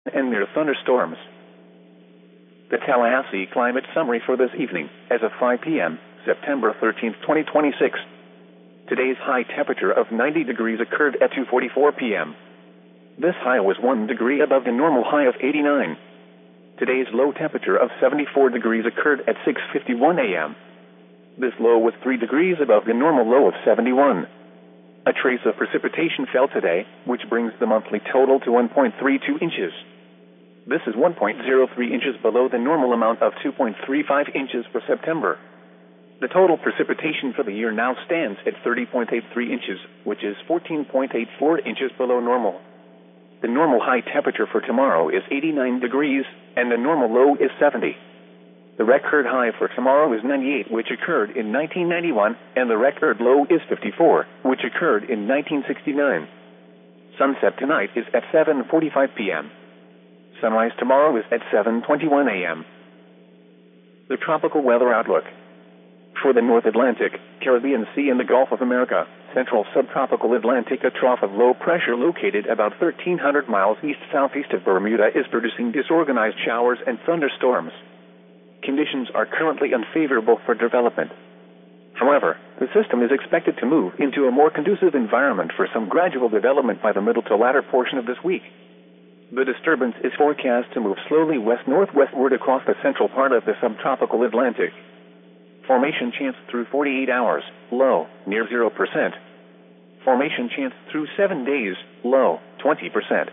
and near thunderstorms. The Tallahassee climate summary for this evening, as of 5 p.m., September 13, 2026. Today's high temperature of 90 degrees occurred at 2:44 p.m. This high was 1 degree above the normal high of 89. Today's low temperature of 74 degrees occurred at 6:51 a.m. This low was 3 degrees above the normal low of 71. A trace of precipitation fell today, which brings the monthly total to 1.32 inches. This is 1.03 inches below the normal amount of 2.35 inches for September. The total precipitation for the year now stands at 30.83 inches, which is 14.84 inches below normal. The normal high temperature for tomorrow is 89 degrees, and the normal low is 70. The record high for tomorrow is 98, which occurred in 1991, and the record low is 54, which occurred in 1969. Sunset tonight is at 7:45 p.m. Sunrise tomorrow is at 7:21 a.m. The tropical weather outlook. For the North Atlantic, Caribbean Sea and the Gulf of America, Central Subtropical Atlantic, a trough of low pressure located about 1,300 miles east-southeast of Bermuda is producing disorganized showers and thunderstorms. Conditions are currently unfavorable for development. However, the system is expected to move into a more conducive environment for some gradual development by the middle to latter portion of this week. The disturbance is forecast to move slowly west-northwestward across the central part of the subtropical Atlantic. Formation chance through 48 hours, low, near 0%. Formation chance through 7 days, low, 20%.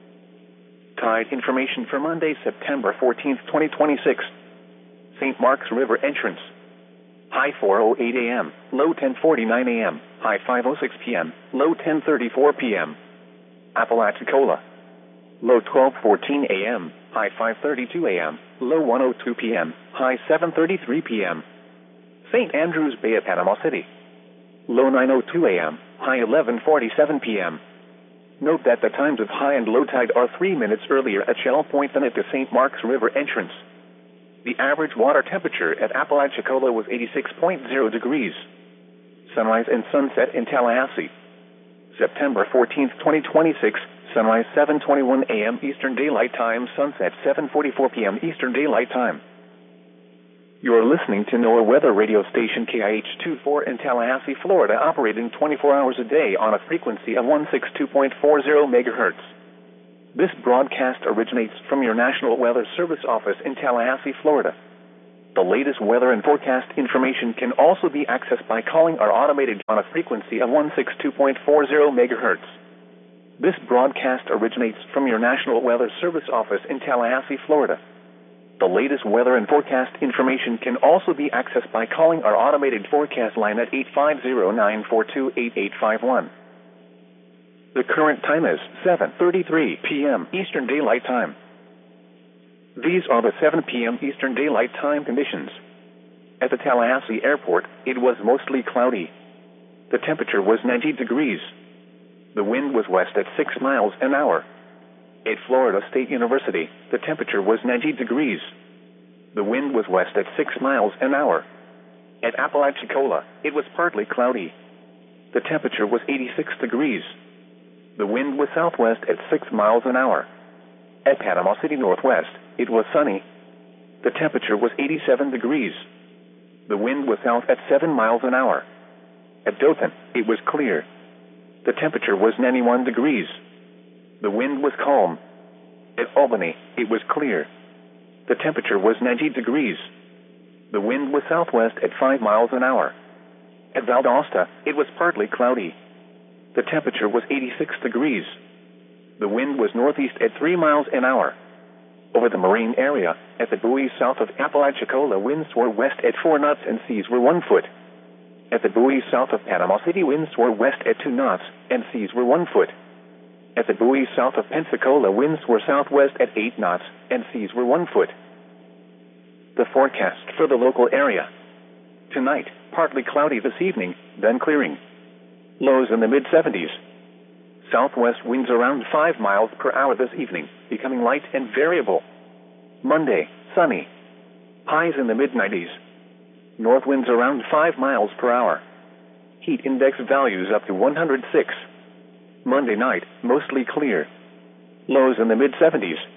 Tide information for Monday, September 14, 2026. St. Mark's River entrance. High 4:08 a.m., low 10:49 a.m., high 5:06 p.m., low 10:34 p.m. Apalachicola. Low 12:14 a.m., high 5:32 a.m., low 1:02 p.m., high 7:33 p.m. St. Andrews Bay at Panama City. Low 9:02 a.m., high 11:47 p.m. Note that the times of high and low tide are 3 minutes earlier at Shell Point than at the St. Mark's River entrance. The average water temperature at Apalachicola was 86.0 degrees. Sunrise and sunset in Tallahassee. September 14, 2026, sunrise 7:21 a.m. Eastern Daylight Time, sunset 7:44 p.m. Eastern Daylight Time. You are listening to NOAA weather radio station KIH-24 in Tallahassee, Florida, operating 24 hours a day on a frequency of 162.40 megahertz. This broadcast originates from your National Weather Service office in Tallahassee, Florida. The latest weather and forecast information can also be accessed by calling our automated on a frequency of 162.40 megahertz. This broadcast originates from your National Weather Service office in Tallahassee, Florida. The latest weather and forecast information can also be accessed by calling our automated forecast line at 850-942-8851. The current time is 7:33 p.m. Eastern Daylight Time. These are the 7 p.m. Eastern Daylight Time conditions. At the Tallahassee Airport, it was mostly cloudy. The temperature was 90 degrees. The wind was west at 6 miles an hour. At Florida State University, the temperature was 90 degrees. The wind was west at 6 miles an hour. At Apalachicola, it was partly cloudy. The temperature was 86 degrees. The wind was southwest at 6 miles an hour. At Panama City Northwest, it was sunny. The temperature was 87 degrees. The wind was south at 7 miles an hour. At Dothan, it was clear. The temperature was 91 degrees. The wind was calm. At Albany, it was clear. The temperature was 90 degrees. The wind was southwest at 5 miles an hour. At Valdosta, it was partly cloudy. The temperature was 86 degrees. The wind was northeast at 3 miles an hour. Over the marine area, at the buoys south of Apalachicola, winds were west at 4 knots and seas were 1 foot. At the buoys south of Panama City, winds were west at 2 knots and seas were 1 foot. At the buoys south of Pensacola, winds were southwest at 8 knots and seas were 1 foot. The forecast for the local area. Tonight, partly cloudy this evening, then clearing. Lows in the mid-70s. Southwest winds around 5 miles per hour this evening, becoming light and variable. Monday, sunny. Highs in the mid-90s. North winds around 5 miles per hour. Heat index values up to 106. Monday night, mostly clear. Lows in the mid-70s.